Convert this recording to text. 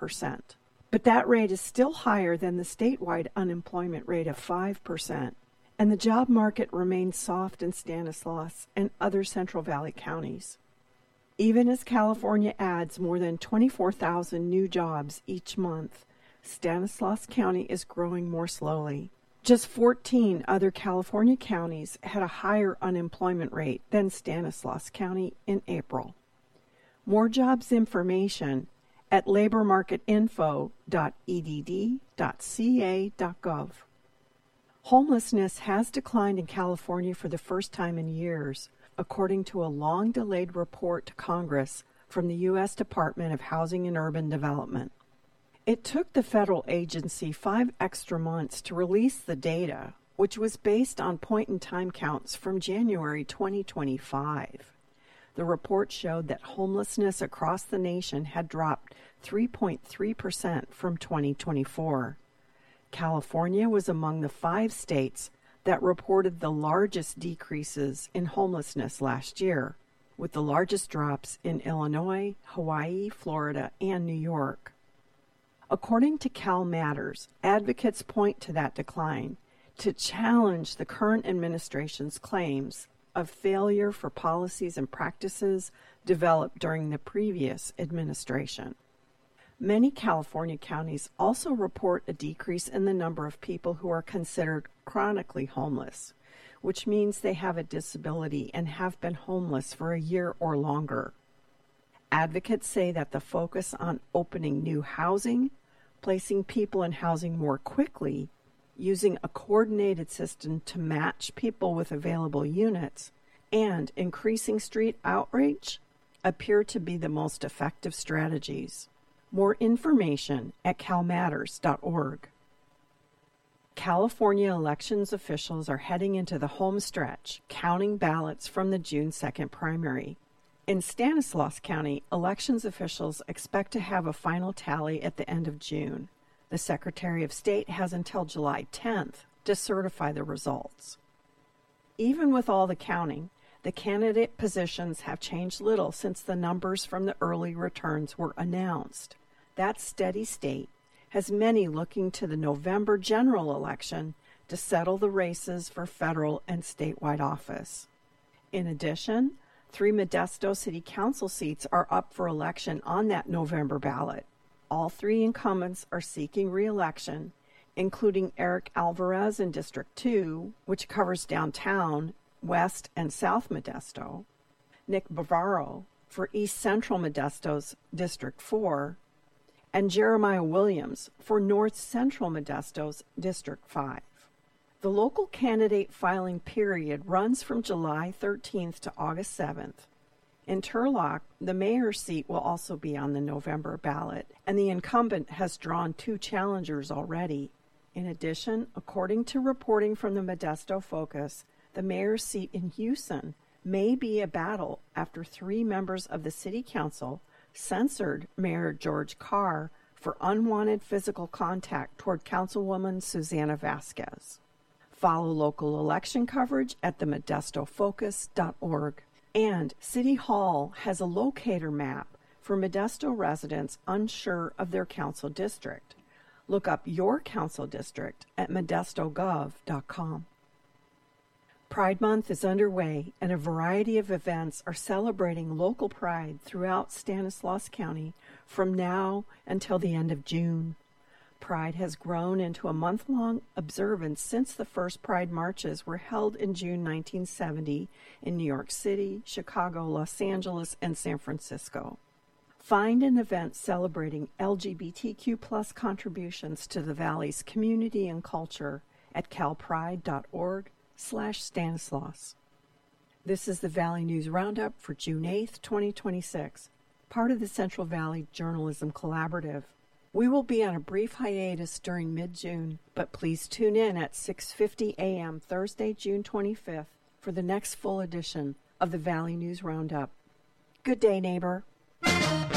7%. But that rate is still higher than the statewide unemployment rate of 5%, and the job market remains soft in Stanislaus and other Central Valley counties. Even as California adds more than 24,000 new jobs each month, Stanislaus County is growing more slowly. Just 14 other California counties had a higher unemployment rate than Stanislaus County in April. More jobs information at labormarketinfo.edd.ca.gov. Homelessness has declined in California for the first time in years, according to a long-delayed report to Congress from the U.S. Department of Housing and Urban Development. It took the federal agency 5 extra months to release the data, which was based on point-in-time counts from January 2025. The report showed that homelessness across the nation had dropped 3.3% from 2024. California was among the 5 states that reported the largest decreases in homelessness last year, with the largest drops in Illinois, Hawaii, Florida, and New York. According to CalMatters, advocates point to that decline to challenge the current administration's claims of failure for policies and practices developed during the previous administration. Many California counties also report a decrease in the number of people who are considered chronically homeless, which means they have a disability and have been homeless for a year or longer. Advocates say that the focus on opening new housing, placing people in housing more quickly, using a coordinated system to match people with available units, and increasing street outreach appear to be the most effective strategies. More information at calmatters.org. California elections officials are heading into the home stretch, counting ballots from the June 2nd primary. In Stanislaus County, elections officials expect to have a final tally at the end of June. The Secretary of State has until July 10th to certify the results. Even with all the counting, the candidate positions have changed little since the numbers from the early returns were announced. That steady state has many looking to the November general election to settle the races for federal and statewide office. In addition, 3 Modesto City Council seats are up for election on that November ballot. All 3 incumbents are seeking re-election, including Eric Alvarez in District 2, which covers downtown, West and South Modesto, Nick Bavaro for East Central Modesto's District 4, and Jeremiah Williams for North Central Modesto's District 5. The local candidate filing period runs from July 13th to August 7th. In Turlock, the mayor's seat will also be on the November ballot, and the incumbent has drawn 2 challengers already. In addition, according to reporting from the Modesto Focus, the mayor's seat in Houston may be a battle after 3 members of the city council censored Mayor George Carr for unwanted physical contact toward Councilwoman Susana Vasquez. Follow local election coverage at themodestofocus.org. And City Hall has a locator map for Modesto residents unsure of their council district. Look up your council district at modestogov.com. Pride Month is underway, and a variety of events are celebrating local pride throughout Stanislaus County from now until the end of June. Pride has grown into a month-long observance since the first Pride marches were held in June 1970 in New York City, Chicago, Los Angeles, and San Francisco. Find an event celebrating LGBTQ+ contributions to the Valley's community and culture at calpride.org/Stanislaus. This is the Valley News Roundup for June 8th, 2026, part of the Central Valley Journalism Collaborative. We will be on a brief hiatus during mid-June, but please tune in at 6:50 a.m. Thursday, June 25th for the next full edition of the Valley News Roundup. Good day, neighbor.